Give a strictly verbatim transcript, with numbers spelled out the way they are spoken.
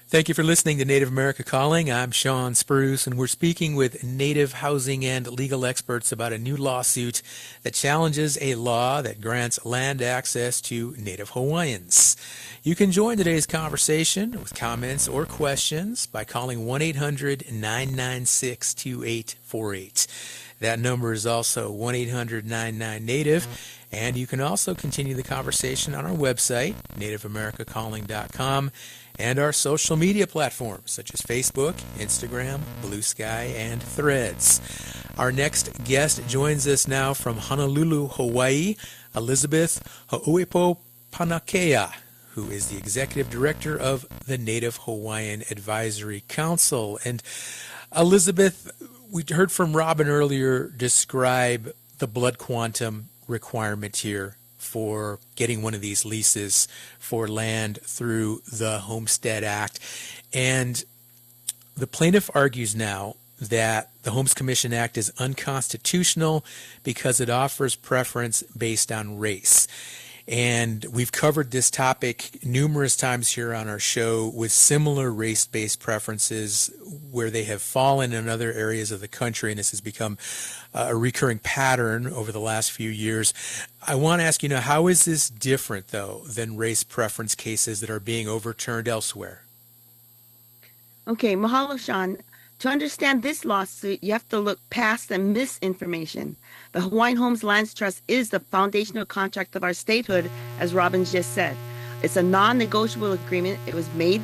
Thank you for listening to Native America Calling. I'm Sean Spruce, and we're speaking with Native housing and legal experts about a new lawsuit that challenges a law that grants land access to Native Hawaiians. You can join today's conversation with comments or questions by calling one eight hundred nine nine six two eight four eight. That number is also one eight hundred nine nine Native, and you can also continue the conversation on our website, native america calling dot com, and our social media platforms such as Facebook, Instagram, Blue Sky, and Threads. Our next guest joins us now from Honolulu, Hawaii, Elizabeth Hauipo Panakea, who is the executive director of the Native Hawaiian Advisory Council. And Elizabeth, we heard from Robin earlier describe the blood quantum requirement here for getting one of these leases for land through the Homestead Act. And the plaintiff argues now that the Homes Commission Act is unconstitutional because it offers preference based on race. And we've covered this topic numerous times here on our show with similar race-based preferences where they have fallen in other areas of the country, and this has become a recurring pattern over the last few years. I want to ask you now, how is this different, though, than race preference cases that are being overturned elsewhere? Okay, mahalo, Sean. To understand this lawsuit, you have to look past the misinformation. The Hawaiian Homes Lands Trust is the foundational contract of our statehood, as Robin just said. It's a non-negotiable agreement. It was made